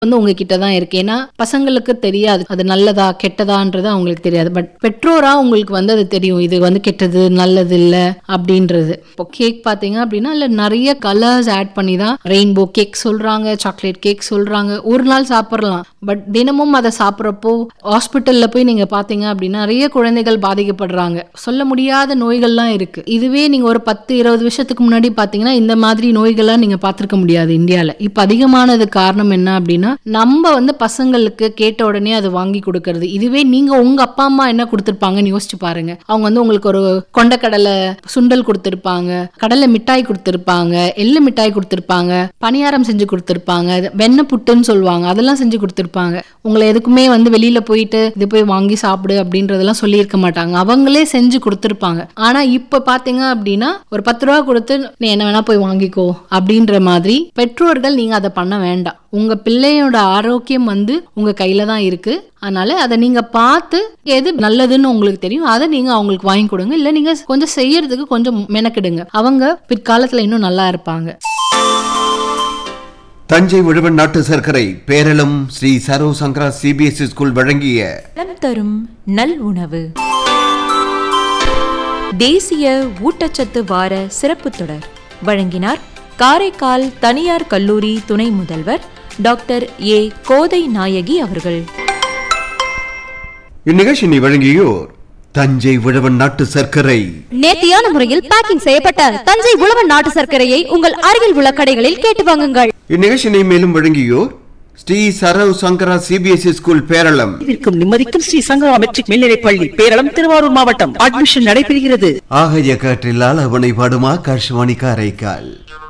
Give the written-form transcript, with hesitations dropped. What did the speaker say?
வந்து உங்ககிட்ட தான் இருக்கு. ஏன்னா பசங்களுக்கு தெரியாது அது நல்லதா கெட்டதான்றது அவங்களுக்கு தெரியாது. பட் பெற்றோரா உங்களுக்கு வந்து அது தெரியும், இது வந்து கெட்டது நல்லது இல்ல அப்படின்றது. இப்போ கேக் பாத்தீங்க அப்படின்னா இல்ல நிறைய கலர்ஸ் ஆட் பண்ணி தான் ரெயின்போ கேக் சொல்றாங்க, சாக்லேட் கேக் சொல்றாங்க. ஒரு நாள் சாப்பிடலாம், பட் தினமும் அதை சாப்பிட்றப்போ ஹாஸ்பிட்டல்ல போய் நீங்க பாத்தீங்க அப்படின்னா நிறைய குழந்தைகள் பாதிக்கப்படுறாங்க. சொல்ல முடியாத நோய்கள்லாம் இருக்கு. இதுவே நீங்க ஒரு 10-20 வருஷத்துக்கு முன்னாடி பாத்தீங்கன்னா இந்த மாதிரி நோய்கள்லாம் நீங்க பார்த்திருக்க முடியாது இந்தியால. இப்ப அதிகமானது காரணம் என்ன அப்படின்னா நம்ம வந்து பசங்களுக்கு கேட்ட உடனே அது வாங்கி கொடுக்கறது. இதுவே நீங்க உங்க அப்பா அம்மா என்ன கொடுத்திருப்பாங்கன்னு யோசிச்சு பாருங்க. அவங்க வந்து உங்களுக்கு ஒரு கொண்டக்கடலை சுண்டல் கொடுத்திருப்பாங்க, கடலை மிட்டாய் கொடுத்திருப்பாங்க, எள்ளு மிட்டாய் கொடுத்திருப்பாங்க, பணியாரம் செஞ்சு கொடுத்திருப்பாங்க, வெண்ணெய் புட்டுன்னு சொல்லுவாங்க, அதெல்லாம் செஞ்சு கொடுத்திருப்பாங்க. உங்களை எதுக்குமே வந்து வெளியில போயிட்டு இது போய் வாங்கி சாப்பிடு அப்படின்றதெல்லாம் சொல்லியிருக்க மாட்டாங்க, அவங்களே செஞ்சு கொடுத்திருப்பாங்க. ஆனா இப்ப பாத்தீங்க அப்படின்னா ஒரு 10 ரூபா கொடுத்து நீ என்ன வேணா போய் வாங்கிக்கோ அப்படின்ற மாதிரி. பெற்றோர்கள் நீங்க அதை பண்ண வேண்டாம். உங்க பிள்ளையோட ஆரோக்கியம் வந்து உங்க கையில தான் இருக்கு. அதனால அதை நீங்க பார்த்து எது நல்லதுன்னு உங்களுக்கு தெரியும் அதை நீங்க அவங்களுக்கு வாங்கி கொடுங்க. இல்ல நீங்க கொஞ்சம் செய்யறதுக்கு கொஞ்சம் மெனக்கிடுங்க, அவங்க பிற்காலத்துல இன்னும் நல்லா இருப்பாங்க. தஞ்சை விழுவன் நாட்டு சர்க்கரை பேரளம் ஸ்ரீ சரோ சங்கரா சிபிஎஸ்இ ஸ்கூல் வழங்கிய தரும் நல் உணவு தேசிய ஊட்டச்சத்து வார சிறப்பு தொடர் வழங்கினார் காரைக்கால் தனியார் கல்லூரி துணை முதல்வர் டாக்டர் ஏ கோதை நாயகி அவர்கள். இந்நிகழ்ச்சியை வழங்கியோர் தஞ்சை விழுவன் நாட்டு சர்க்கரை. நேர்த்தியான முறையில் பேக்கிங் செய்யப்பட்ட தஞ்சை விழுவன் நாட்டு சர்க்கரையை உங்கள் அருகில் உள்ள கடைகளில் கேட்டு வாங்குங்கள். இந்நிகழ்ச்சியை மேலும் வழங்கியோர் ஸ்ரீ சரவ் சங்கரா சிபிஎஸ்இ ஸ்கூல் பேரளம். நிம்மதிக்கும் ஸ்ரீ சங்கரா மெட்ரிக் மேல்நிலைப் பள்ளி பேரளம் திருவாரூர் மாவட்டம். அட்மிஷன் நடைபெறுகிறது. ஆகைய காற்றில் அவனை பாடுமா காஷ்வாணி காரைக்கால்.